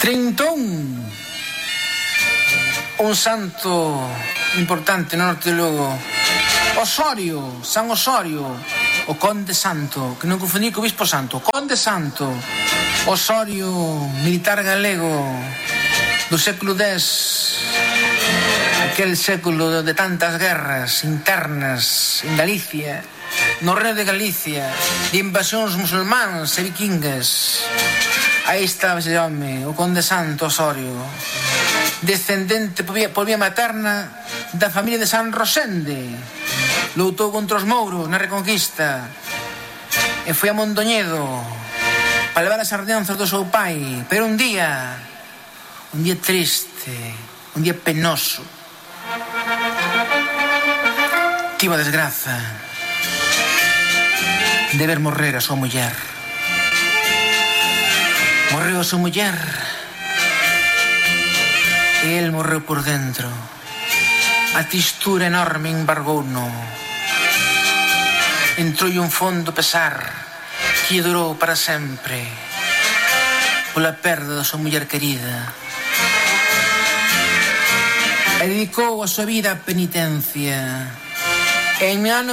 31. Un santo importante no norte de Lugo. Osorio, San Osorio, o Conde Santo, que non confundir co Bispo Santo. Conde Santo, Osorio, militar galego do século X, aquel século de tantas guerras internas en Galicia, no reino de Galicia, de invasións musulmáns e vikingas. Aí estaba ese home, o Conde Santo Osorio, descendente por vía materna da familia de San Rosende. Lutou contra os mouros na Reconquista e foi a Mondoñedo para levar as ordenanzas do seu pai. Pero un día triste, un día penoso, tivo a desgraza de ver morrer a súa muller. Morreu a súa muller e el morreu por dentro. A tistura enorme embargouno. Entroulle un fondo pesar que durou para sempre pola perda da súa muller querida. E dedicou a súa vida á penitencia. En ano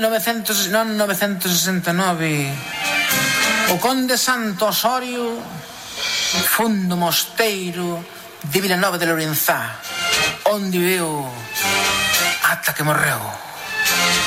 1969 o Conde Santo Osorio funda o mosteiro de Vilanova de Lourenzá, onde viveu ata que morreu.